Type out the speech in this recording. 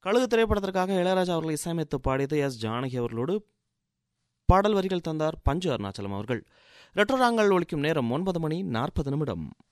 கழுகு திரைப்படத்திற்காக இளையராஜா அவர்கள் இசையமைத்து பாடியது எஸ் ஜானகி அவர்களோடு பாடல் வரிகள் தந்தார் பஞ்சு அருணாச்சலம் அவர்கள். ரெட்ரோ ராங்கல் ஒலிக்கும் நேரம் 9 மணி 40 நிமிடம்.